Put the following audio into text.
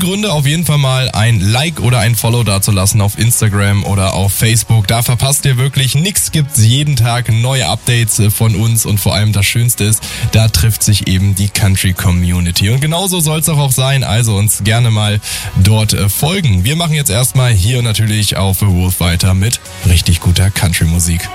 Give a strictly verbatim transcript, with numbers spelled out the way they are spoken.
Gründe, auf jeden Fall mal ein Like oder ein Follow dazulassen auf Instagram oder auf Facebook. Da verpasst ihr wirklich nichts. Gibt's jeden Tag neue Updates von uns und vor allem das Schönste ist, da trifft sich eben die Country Community. Und genauso soll es auch sein, also uns gerne mal dort folgen. Wir machen jetzt erstmal hier natürlich auf The Wolf weiter mit richtig guter Country-Musik.